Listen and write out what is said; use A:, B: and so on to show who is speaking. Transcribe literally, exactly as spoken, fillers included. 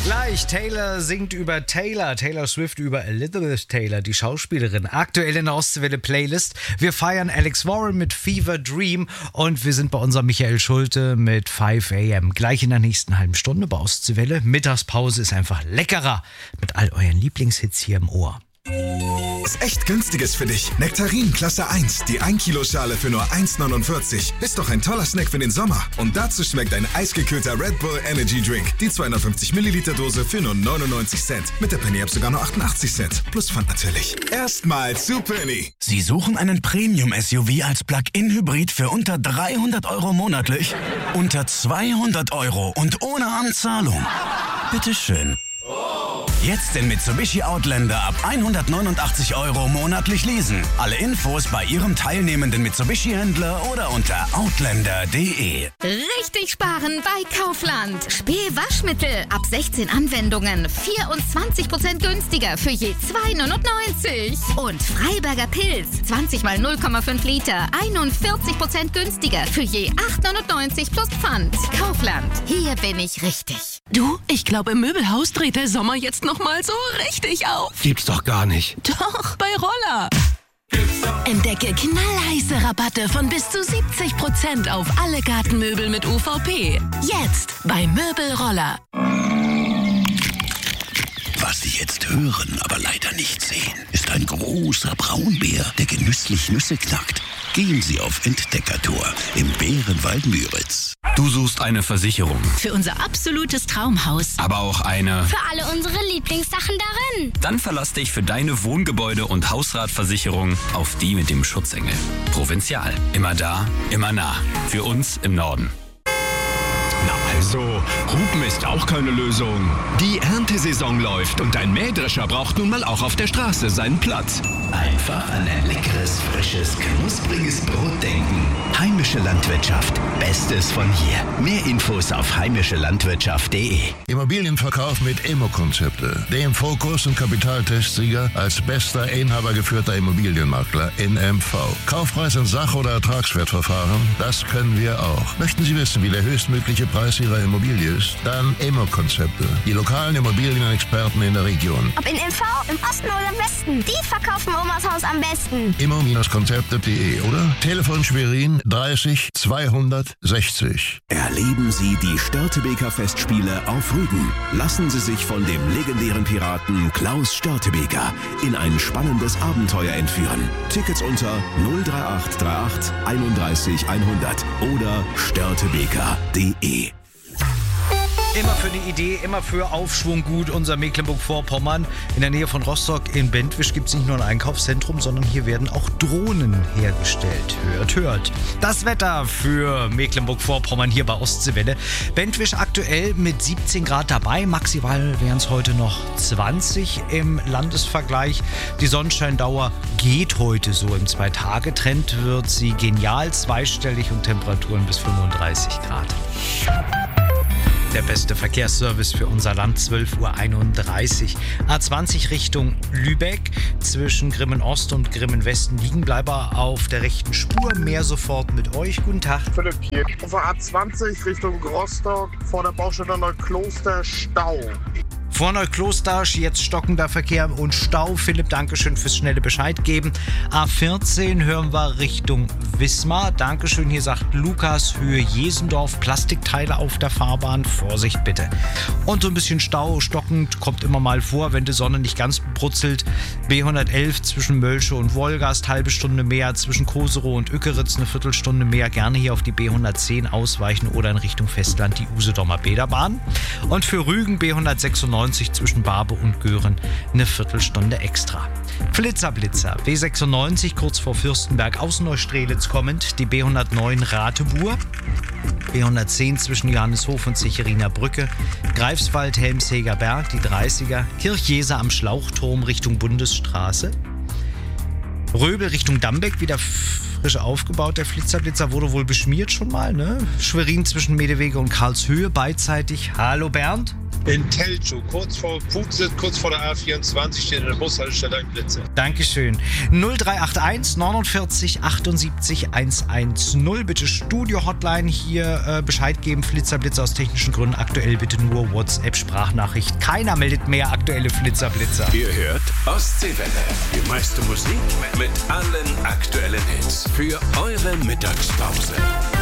A: Gleich, Taylor singt über Taylor, Taylor Swift über Elizabeth Taylor, die Schauspielerin. Aktuell in der Ostseewelle Playlist. Wir feiern Alex Warren mit Fever Dream und wir sind bei unserem Michael Schulte mit five a m. Gleich in der nächsten halben Stunde bei Ostseewelle. Mittagspause ist einfach leckerer mit all euren Lieblingshits hier im Ohr.
B: Was echt günstiges für dich. Nektarin Klasse eins, die ein Kilo Schale für nur eins neunundvierzig. Ist doch ein toller Snack für den Sommer. Und dazu schmeckt ein eisgekühlter Red Bull Energy Drink. Die zweihundertfünfzig Milliliter Dose für nur neunundneunzig Cent. Mit der Penny App sogar nur achtundachtzig Cent. Plus Pfand natürlich. Erstmal zu Penny.
C: Sie suchen einen Premium-S U V als Plug-in-Hybrid für unter dreihundert Euro monatlich? Unter zweihundert Euro und ohne Anzahlung? Bitteschön. Jetzt den Mitsubishi Outlander ab hundertneunundachtzig Euro monatlich leasen. Alle Infos bei Ihrem teilnehmenden Mitsubishi-Händler oder unter outlander punkt de.
D: Richtig sparen bei Kaufland. Spee Waschmittel ab sechzehn Anwendungen. vierundzwanzig Prozent günstiger für je zwei neunundneunzig. Und Freiberger Pilz. zwanzig mal null Komma fünf Liter. einundvierzig Prozent günstiger für je acht neunundneunzig plus Pfand. Kaufland. Hier bin ich richtig.
E: Du, ich glaube, im Möbelhaus dreht der Sommer jetzt noch mal so richtig auf.
F: Gibt's doch gar nicht.
E: Doch, bei Roller. Entdecke knallheiße Rabatte von bis zu siebzig Prozent auf alle Gartenmöbel mit U V P. Jetzt bei Möbelroller.
C: Was Sie jetzt hören, aber leider nicht sehen, ist ein großer Braunbär, der genüsslich Nüsse knackt. Gehen Sie auf Entdeckertour im Bärenwald Müritz.
F: Du suchst eine Versicherung.
E: Für unser absolutes Traumhaus.
F: Aber auch eine...
G: Für alle unsere Lieblingssachen darin.
F: Dann verlass dich für deine Wohngebäude- und Hausratversicherung auf die mit dem Schutzengel. Provinzial. Immer da, immer nah. Für uns im Norden.
H: Na also, Hupen ist auch keine Lösung. Die Erntesaison läuft und ein Mähdrescher braucht nun mal auch auf der Straße seinen Platz.
I: Einfach an ein leckeres, frisches, knuspriges Brot denken. Heimische Landwirtschaft. Bestes von hier. Mehr Infos auf heimische landwirtschaft punkt de.
J: Immobilienverkauf mit Immo-Konzepte. Dem Fokus- und Kapitaltestsieger als bester inhabergeführter Immobilienmakler in M V. Kaufpreis in Sach- oder Ertragswertverfahren, das können wir auch. Möchten Sie wissen, wie der höchstmögliche Preis Ihrer Immobilie ist? Dann Immo-Konzepte. Die lokalen Immobilienexperten in der Region.
G: Ob in M V, im Osten oder im Westen. Die verkaufen Omas Haus am besten.
J: Immo-Konzepte punkt de oder Telefon Schwerin dreißig zweihundertsechzig.
K: Erleben Sie die Störtebeker Festspiele auf Rügen. Lassen Sie sich von dem legendären Piraten Klaus Störtebeker in ein spannendes Abenteuer entführen. Tickets unter null drei acht drei acht einunddreißig hundert oder störtebeker punkt de.
A: Immer für die Idee, immer für Aufschwung gut. Unser Mecklenburg-Vorpommern in der Nähe von Rostock in Bentwisch gibt es nicht nur ein Einkaufszentrum, sondern hier werden auch Drohnen hergestellt. Hört, hört. Das Wetter für Mecklenburg-Vorpommern hier bei Ostseewelle. Bentwisch aktuell mit siebzehn Grad dabei. Maximal wären es heute noch zwanzig im Landesvergleich. Die Sonnenscheindauer geht heute so im Zwei-Tage-Trend. Wird sie genial zweistellig und Temperaturen bis fünfunddreißig Grad. Der beste Verkehrsservice für unser Land, zwölf Uhr einunddreißig. A zwanzig Richtung Lübeck. Zwischen Grimmen Ost und Grimmen Westen liegen Bleiber auf der rechten Spur. Mehr sofort mit euch. Guten Tag.
L: Philipp hier. Auf der A zwanzig Richtung Rostock vor der Baustelle Neukloster Stau.
A: Vor Neukloster jetzt stockender Verkehr und Stau. Philipp, Dankeschön fürs schnelle Bescheid geben. A vierzehn hören wir Richtung Wismar. Dankeschön, hier sagt Lukas, Höhe Jesendorf. Plastikteile auf der Fahrbahn. Vorsicht bitte. Und so ein bisschen Stau, stockend, kommt immer mal vor, wenn die Sonne nicht ganz brutzelt. B hundertelf zwischen Mölsche und Wolgast, halbe Stunde mehr. Zwischen Koserow und Ückeritz eine Viertelstunde mehr. Gerne hier auf die B hundertzehn ausweichen oder in Richtung Festland die Usedomer Bäderbahn. Und für Rügen B hundertsechsundneunzig zwischen Barbe und Göhren eine Viertelstunde extra. Flitzerblitzer, B sechsundneunzig kurz vor Fürstenberg aus Neustrelitz kommend, die B hundertneun Ratebur, B hundertzehn zwischen Johanneshof und Zecheriner Brücke, Greifswald, Helmsheger Berg, die dreißiger, Kirchjesa am Schlauchturm Richtung Bundesstraße, Röbel Richtung Dambeck, wieder frisch aufgebaut. Der Flitzerblitzer wurde wohl beschmiert schon mal, ne? Schwerin zwischen Medewege und Karlshöhe beidseitig. Hallo Bernd.
M: In Teltow, kurz vor Putzit, kurz vor der A vierundzwanzig, steht in der Bushaltestelle ein Blitzer.
A: Dankeschön. null drei acht eins neunundvierzig achtundsiebzig hundertzehn. Bitte Studio-Hotline hier äh, Bescheid geben. Flitzerblitzer aus technischen Gründen. Aktuell bitte nur WhatsApp-Sprachnachricht. Keiner meldet mehr aktuelle Flitzerblitzer.
K: Ihr hört Ostseewelle. Die meiste Musik mit allen aktuellen Hits für eure Mittagspause.